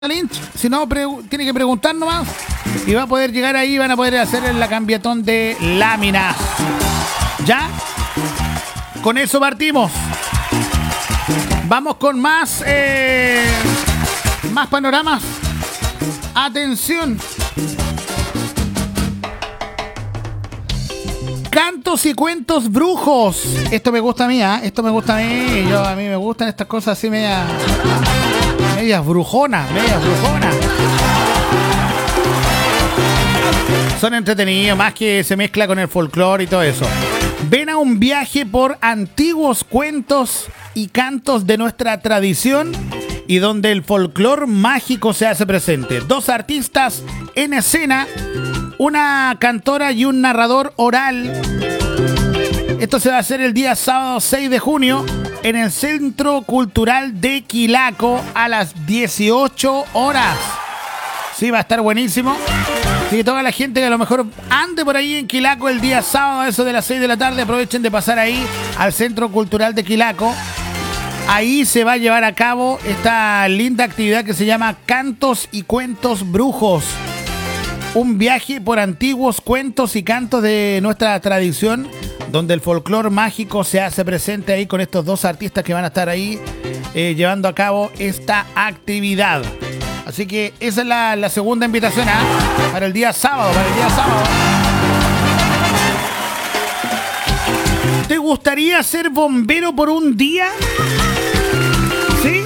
Lynch, si no, tiene que preguntar nomás y va a poder llegar ahí, van a poder hacer la cambiatón de láminas. ¿Ya? Con eso partimos. Vamos con más panoramas. Atención. Cantos y cuentos brujos. Esto me gusta a mí, ¿eh? Esto me gusta a mí. A mí me gustan estas cosas así medias brujonas. Son entretenidos, más que se mezcla con el folclore y todo eso. Ven a un viaje por antiguos cuentos y cantos de nuestra tradición y donde el folclore mágico se hace presente. 2 artistas en escena, una cantora y un narrador oral. Esto se va a hacer el día sábado 6 de junio en el Centro Cultural de Quilaco a las 18 horas. Sí, va a estar buenísimo. Así que toda la gente que a lo mejor ande por ahí en Quilaco el día sábado, a eso de las 6 de la tarde, aprovechen de pasar ahí al Centro Cultural de Quilaco. Ahí se va a llevar a cabo esta linda actividad que se llama Cantos y Cuentos Brujos. Un viaje por antiguos cuentos y cantos de nuestra tradición, donde el folclore mágico se hace presente ahí con estos 2 artistas que van a estar ahí llevando a cabo esta actividad. Así que esa es la segunda invitación para el día sábado, ¿Te gustaría ser bombero por un día? ¿Sí?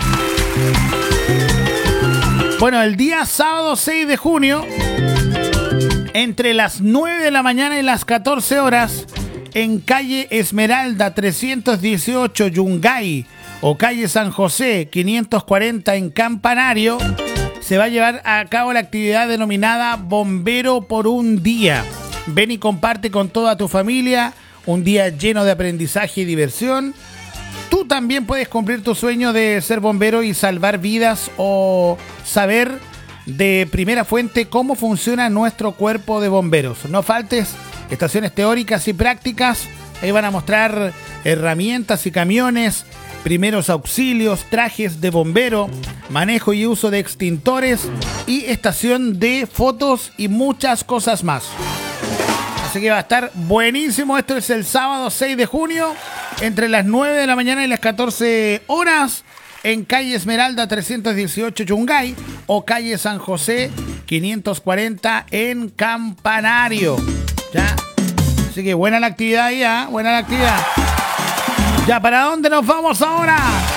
Bueno, el día sábado 6 de junio, entre las 9 de la mañana y las 14 horas, en calle Esmeralda 318 Yungay o calle San José 540 en Campanario, se va a llevar a cabo la actividad denominada Bombero por un día. Ven y comparte con toda tu familia un día lleno de aprendizaje y diversión. Tú también puedes cumplir tu sueño de ser bombero y salvar vidas o saber de primera fuente cómo funciona nuestro cuerpo de bomberos. No faltes, estaciones teóricas y prácticas. Ahí van a mostrar herramientas y camiones, primeros auxilios, trajes de bombero, manejo y uso de extintores y estación de fotos y muchas cosas más. Así que va a estar buenísimo. Esto es el sábado 6 de junio, entre las 9 de la mañana y las 14 horas, en calle Esmeralda 318 Yungay o calle San José 540 en Campanario. ¿Ya? Así que buena la actividad ahí, buena la actividad. Ya, ¿para dónde nos vamos ahora?